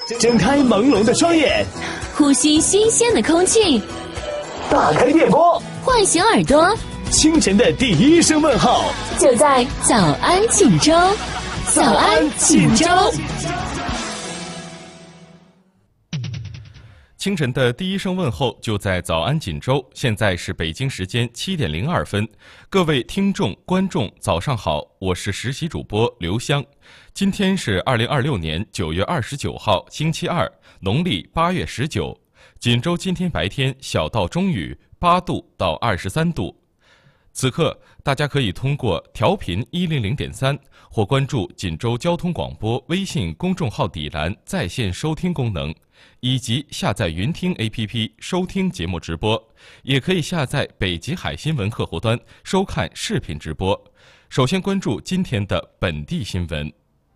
睁开朦胧的双眼， 呼吸新鲜的空气， 打开电波， 唤醒耳朵。 清晨的第一声问候， 就在早安锦州。早安锦州。 清晨的第一声问候就在早安锦州，现在是北京时间7点02分。各位听众、观众，早上好，我是实习主播刘湘。今天是2026年9月29号，星期二，农历8月19。锦州今天白天小到中雨，8度到23度。此刻，大家可以通过调频100.3或关注锦州交通广播微信公众号底栏在线收听功能，以及下载云听 APP 收听节目直播，也可以下载北极海新闻客户端收看视频直播。首先关注今天的本地新闻。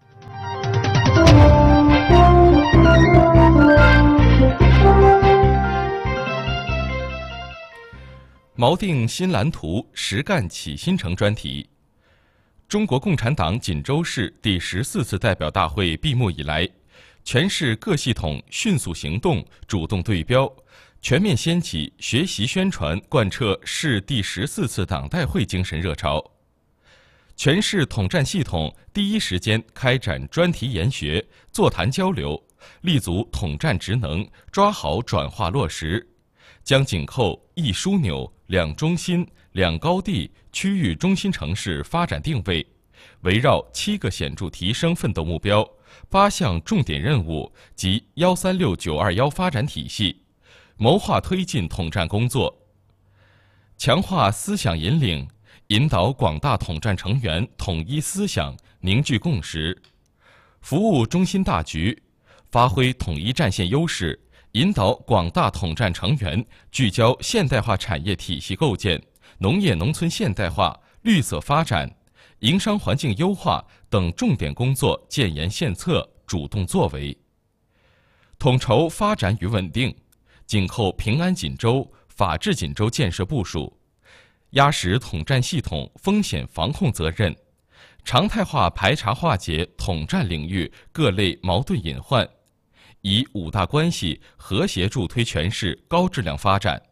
锚定新蓝图，实干启新城专题。中国共产党锦州市第14次代表大会闭幕以来，全市各系统迅速行动，主动对标，全面掀起学习宣传贯彻市第14次党代会精神热潮。全市统战系统第一时间开展专题研学、座谈交流，立足统战职能，抓好转化落实，将紧扣一枢纽、两中心、两高地区域中心城市发展定位，围绕7个显著提升奋斗目标、8项重点任务及136921发展体系，谋划推进统战工作，强化思想引领，引导广大统战成员统一思想，凝聚共识，服务中心大局，发挥统一战线优势，引导广大统战成员聚焦现代化产业体系构建、农业农村现代化、绿色发展、营商环境优化等重点工作建言献策，主动作为。统筹发展与稳定，紧扣平安锦州、法治锦州建设部署，压实统战系统风险防控责任，常态化排查化解统战领域各类矛盾隐患，以5大关系和谐助推全市高质量发展。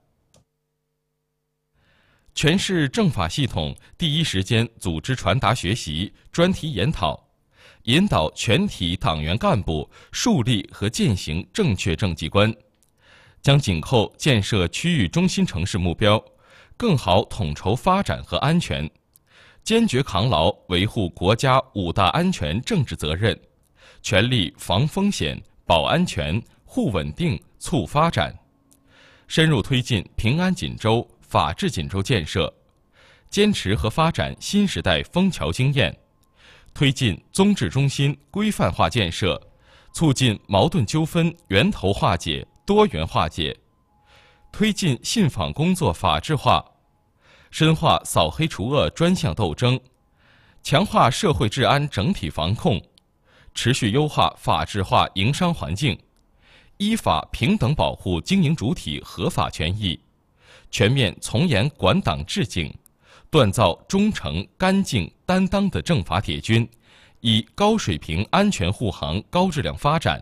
全市政法系统第一时间组织传达学习、专题研讨，引导全体党员干部树立和践行正确政绩观，将紧扣建设区域中心城市目标，更好统筹发展和安全，坚决扛牢维护国家5大安全政治责任，全力防风险、保安全、护稳定、促发展，深入推进平安锦州、法治锦州建设，坚持和发展新时代枫桥经验，推进综治中心规范化建设，促进矛盾纠纷源头化解、多元化解，推进信访工作法治化，深化扫黑除恶专项斗争，强化社会治安整体防控，持续优化法治化营商环境，依法平等保护经营主体合法权益，全面从严管党治警，锻造忠诚、干净、担当的政法铁军，以高水平安全护航高质量发展。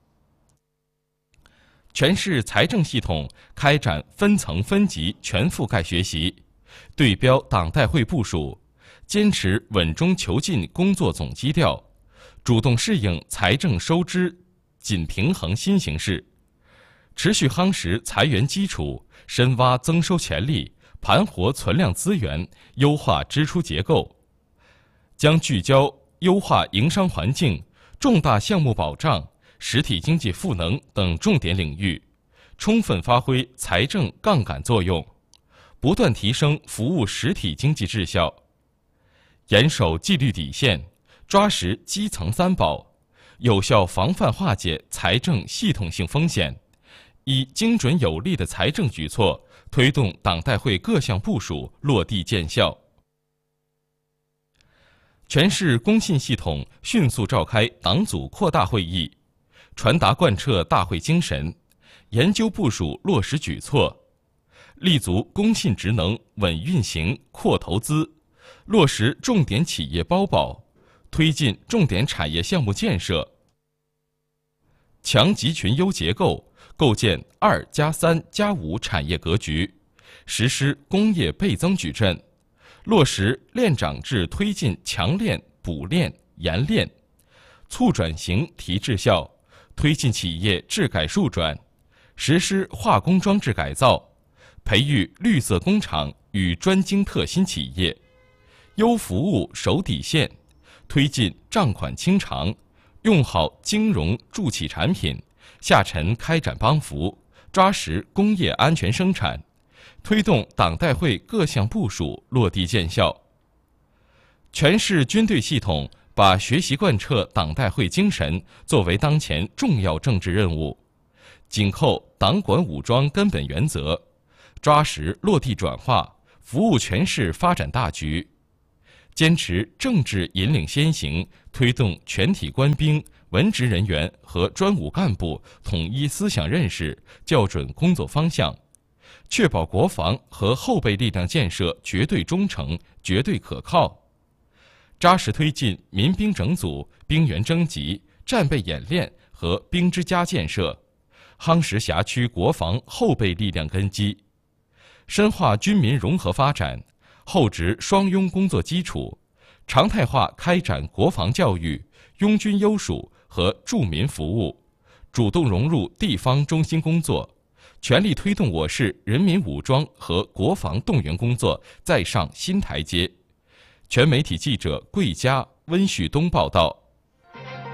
全市财政系统开展分层分级全覆盖学习，对标党代会部署，坚持稳中求进工作总基调，主动适应财政收支紧平衡新形势，持续夯实财源基础，深挖增收潜力，盘活存量资源，优化支出结构，将聚焦优化营商环境、重大项目保障、实体经济赋能等重点领域，充分发挥财政杠杆作用，不断提升服务实体经济质效，严守纪律底线，抓实基层3保，有效防范化解财政系统性风险，以精准有力的财政举措推动党代会各项部署落地见效。全市公信系统迅速召开党组扩大会议，传达贯彻大会精神，研究部署落实举措，立足公信职能稳运行、扩投资，落实重点企业包保，推进重点产业项目建设， 强集群优结构，构建2+3+5产业格局，实施工业倍增矩阵，落实链长制推进强链、补链、研链，促转型提质效，推进企业质改数转，实施化工装置改造，培育绿色工厂与专精特新企业，优服务守底线，推进账款清偿，用好金融助企产品，下沉开展帮扶，抓实工业安全生产，推动党代会各项部署落地见效。全市军队系统把学习贯彻党代会精神作为当前重要政治任务，紧扣党管武装根本原则，抓实落地转化，服务全市发展大局。坚持政治引领先行，推动全体官兵、文职人员和专武干部统一思想认识，校准工作方向，确保国防和后备力量建设绝对忠诚、绝对可靠。扎实推进民兵整组、兵员征集、战备演练和兵之家建设，夯实辖区国防后备力量根基，深化军民融合发展，厚植双拥工作基础，常态化开展国防教育、拥军优属和助民服务，主动融入地方中心工作，全力推动我市人民武装和国防动员工作再上新台阶。全媒体记者桂佳、温旭东报道。